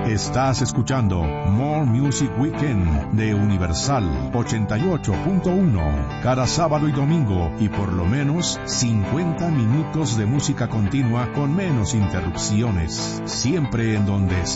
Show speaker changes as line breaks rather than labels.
Estás escuchando More Music Weekend de Universal 88.1. Cada sábado y domingo y por lo menos 50 minutos de música continua con menos interrupciones. Siempre en donde